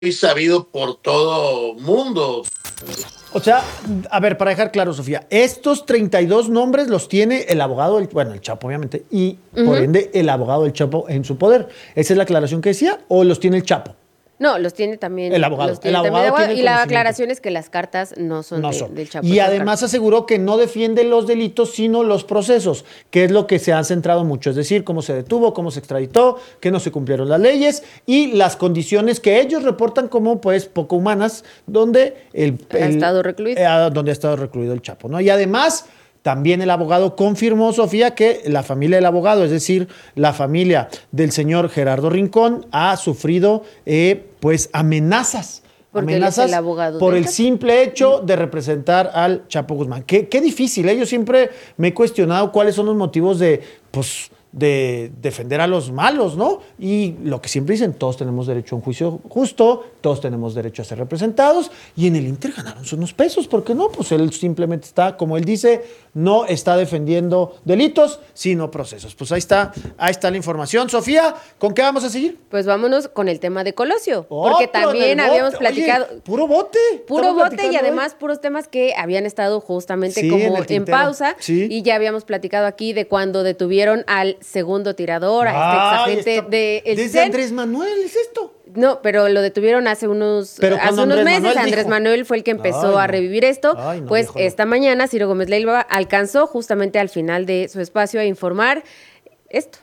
muy sabido por todo mundo. O sea, a ver, para dejar claro, Sofía, estos 32 nombres los tiene el abogado, bueno, el Chapo, obviamente, y por ende el abogado del Chapo en su poder. ¿Esa es la aclaración que decía? ¿O los tiene el Chapo? No, los tiene también El abogado. los tiene El abogado también tiene el y la conocimiento. aclaración es que las cartas no son, del Chapo. Y estas además cartas. aseguró que no defiende los delitos, sino los procesos, que es lo que se han centrado mucho, es decir, cómo se detuvo, cómo se extraditó, que no se cumplieron las leyes y las condiciones que ellos reportan como pues poco humanas, donde Ha estado recluido. donde ha estado recluido el Chapo, ¿no? Y además también el abogado confirmó, Sofía, que la familia del abogado, es decir, la familia del señor Gerardo Rincón, ha sufrido pues amenazas. Porque él es el abogado por del el Chapo. simple hecho de representar al Chapo Guzmán. Qué difícil, ¿eh? Yo siempre me he cuestionado cuáles son los motivos de defender a los malos, ¿no? Y lo que siempre dicen, todos tenemos derecho a un juicio justo, todos tenemos derecho a ser representados, y en el Inter ganaron unos pesos, ¿por qué no? Pues él simplemente está, como él dice, no está defendiendo delitos, sino procesos. Pues ahí está la información. Sofía, ¿con qué vamos a seguir? Pues vámonos con el tema de Colosio, porque también habíamos platicado. Oye, puro bote. Puro bote y además puros temas que habían estado justamente como en pausa. Sí. Y ya habíamos platicado aquí de cuando detuvieron al segundo tirador, a este exagente de el desde CEN. Andrés Manuel, ¿es esto? No, pero lo detuvieron hace unos meses. Andrés Manuel fue el que empezó a revivir esto. Pues esta mañana Ciro Gómez Leiva alcanzó justamente al final de su espacio a informar esto.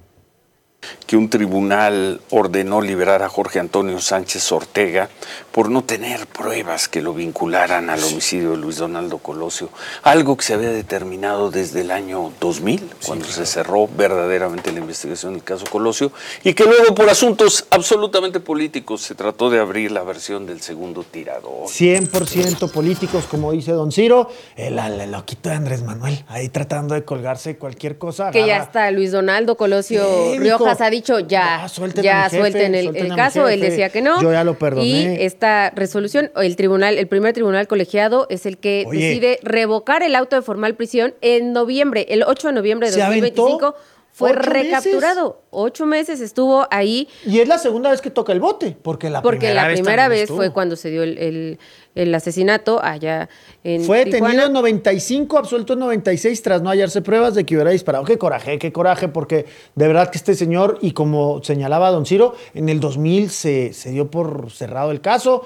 Que un tribunal ordenó liberar a Jorge Antonio Sánchez Ortega por no tener pruebas que lo vincularan al homicidio de Luis Donaldo Colosio, algo que se había determinado desde el año 2000, cuando se cerró verdaderamente la investigación del caso Colosio, y que luego por asuntos absolutamente políticos se trató de abrir la versión del segundo tirador. 100% políticos, como dice don Ciro, el loquito de Andrés Manuel, ahí tratando de colgarse cualquier cosa. Que ya está Luis Donaldo Colosio Riojas ha dicho ya suelten el caso. Él decía que no. Yo ya lo perdoné. Y esta resolución, el primer tribunal colegiado es el que decide revocar el auto de formal prisión en noviembre, el 8 de noviembre de 2025. Fue recapturado. 8 meses estuvo ahí. Y es la segunda vez que toca el bote, porque la primera vez fue cuando se dio el asesinato allá en Fue Tijuana. detenido en 95, absuelto en 96 tras no hallarse pruebas de que hubiera disparado. Qué coraje, porque de verdad que este señor, y como señalaba don Ciro, en el 2000 se dio por cerrado el caso.